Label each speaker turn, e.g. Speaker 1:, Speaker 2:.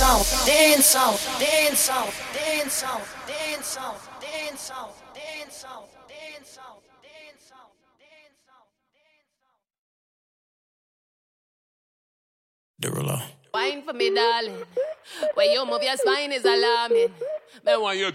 Speaker 1: Wine for me, darling. When you move your spine is alarming. Me want you